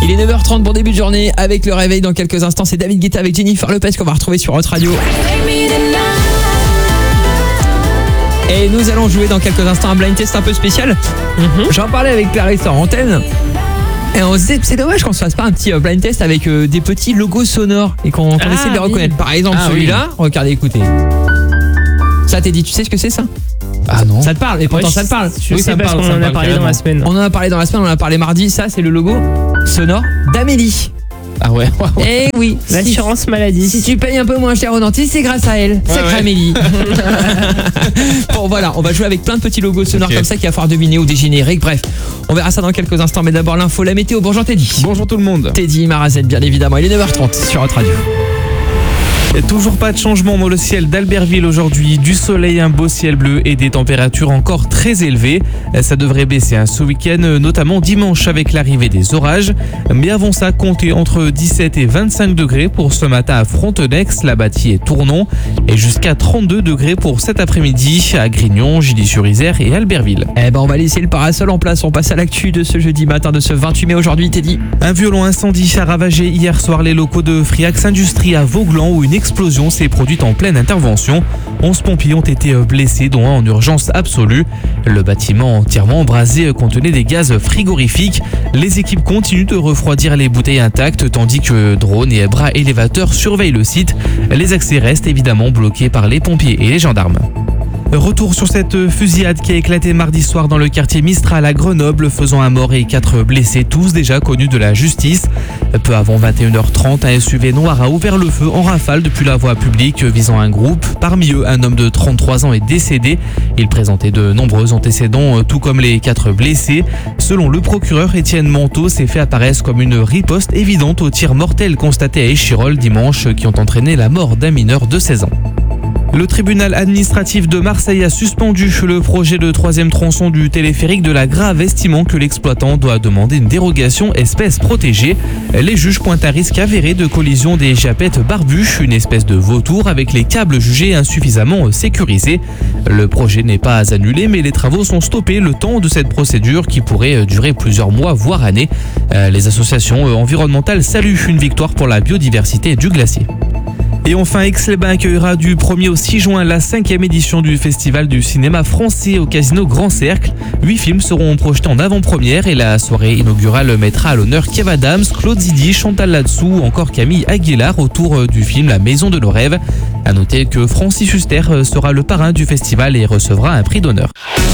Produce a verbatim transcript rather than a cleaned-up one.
Il est neuf heures trente, bon début de journée avec le réveil dans quelques instants. C'est David Guetta avec Jennifer Lopez qu'on va retrouver sur Hot Radio. Et nous allons jouer dans quelques instants un blind test un peu spécial. Mm-hmm. J'en parlais avec Clarisse en antenne. Et on se disait, c'est dommage qu'on se fasse pas un petit blind test avec euh, des petits logos sonores et qu'on, qu'on ah, essaie de les oui. reconnaître. Par exemple, ah, celui-là, oui. regardez, écoutez. Ça t'est dit, tu sais ce que c'est ça ? Ah non. Ça te parle, et pourtant ouais, ça te parle. Je oui, sais parce qu'on en a parlé dans la semaine. On en a parlé dans la semaine, on en a parlé mardi. Ça, c'est le logo sonore d'Amélie. Ah ouais. Eh oui. L'assurance maladie. Si tu payes un peu moins cher au dentiste, c'est grâce à elle. Ouais, Sacrée ouais. Amélie. Bon voilà, on va jouer avec plein de petits logos sonores okay. comme ça qu'il va falloir deviner ou des génériques. Bref, on verra ça dans quelques instants. Mais d'abord l'info, la météo. Bonjour Teddy. Bonjour tout le monde. Teddy Marazette, bien évidemment. Il est neuf heures trente sur Hot Radio. Et toujours pas de changement dans le ciel d'Albertville aujourd'hui, du soleil, un beau ciel bleu et des températures encore très élevées. Ça devrait baisser hein, ce week-end, notamment dimanche avec l'arrivée des orages. Mais avant ça, comptez entre dix-sept et vingt-cinq degrés pour ce matin à Frontenex, La Bâtie et Tournon, et jusqu'à trente-deux degrés pour cet après-midi à Grignon, Gilly-sur-Isère et Albertville. Eh ben on va laisser le parasol en place, on passe à l'actu de ce jeudi matin de ce vingt-huit mai aujourd'hui, Teddy. Un violent incendie a ravagé hier soir les locaux de Friax Industrie à Vauglan où une explosion s'est produite en pleine intervention. onze pompiers ont été blessés, dont un en urgence absolue. Le bâtiment entièrement embrasé contenait des gaz frigorifiques. Les équipes continuent de refroidir les bouteilles intactes, tandis que drones et bras élévateurs surveillent le site. Les accès restent évidemment bloqués par les pompiers et les gendarmes. Retour sur cette fusillade qui a éclaté mardi soir dans le quartier Mistral à Grenoble, faisant un mort et quatre blessés, tous déjà connus de la justice. Peu avant vingt et une heures trente, un S U V noir a ouvert le feu en rafale depuis la voie publique visant un groupe. Parmi eux, un homme de trente-trois ans est décédé. Il présentait de nombreux antécédents, tout comme les quatre blessés. Selon le procureur Étienne Manteau, ces faits apparaissent comme une riposte évidente aux tirs mortels constatés à Échirolles dimanche qui ont entraîné la mort d'un mineur de seize ans. Le tribunal administratif de Marseille a suspendu le projet de troisième tronçon du téléphérique de la Grave, estimant que l'exploitant doit demander une dérogation espèce protégée. Les juges pointent un risque avéré de collision des japettes barbuches, une espèce de vautour avec les câbles jugés insuffisamment sécurisés. Le projet n'est pas annulé, mais les travaux sont stoppés le temps de cette procédure qui pourrait durer plusieurs mois, voire années. Les associations environnementales saluent une victoire pour la biodiversité du glacier. Et enfin, Aix-les-Bains accueillera du premier au six juin la cinquième édition du Festival du cinéma français au Casino Grand Cercle. Huit films seront projetés en avant-première et la soirée inaugurale mettra à l'honneur Kev Adams, Claude Zidi, Chantal Latsou ou encore Camille Aguilar autour du film La Maison de nos rêves. À noter que Francis Huster sera le parrain du festival et recevra un prix d'honneur.